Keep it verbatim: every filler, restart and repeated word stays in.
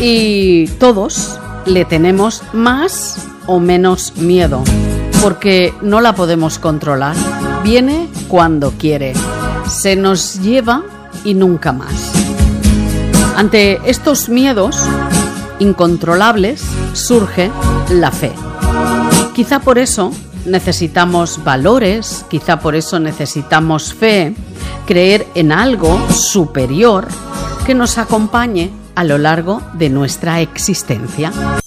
Y todos le tenemos más o menos miedo, porque no la podemos controlar. Viene cuando quiere, se nos lleva y nunca más. Ante estos miedos incontrolables surge la fe. Quizá por eso necesitamos valores, quizá por eso necesitamos fe, creer en algo superior que nos acompañe a lo largo de nuestra existencia.